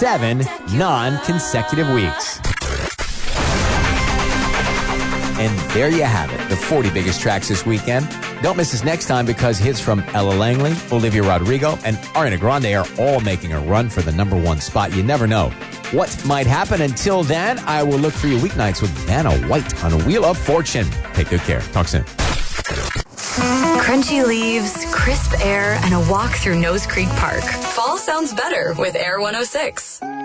7 non-consecutive weeks. And there you have it, the 40 biggest tracks this weekend. Don't miss us next time because hits from Ella Langley, Olivia Rodrigo, and Ariana Grande are all making a run for the number one spot. You never know what might happen. Until then, I will look for you weeknights with Vanna White on Wheel of Fortune. Take good care. Talk soon. Crunchy leaves, crisp air, and a walk through Nose Creek Park. Fall sounds better with Air 106.